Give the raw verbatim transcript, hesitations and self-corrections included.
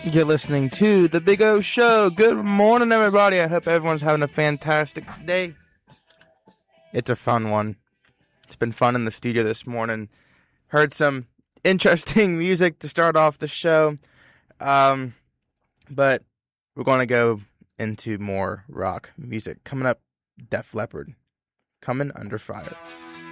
You're listening to The Big O Show. Good morning, everybody. I hope everyone's having a fantastic day. It's a fun one. It's been fun in the studio this morning. Heard some interesting music to start off the show. Um, but we're going to go into more rock music. Coming up, Def Leppard. Coming Under Fire.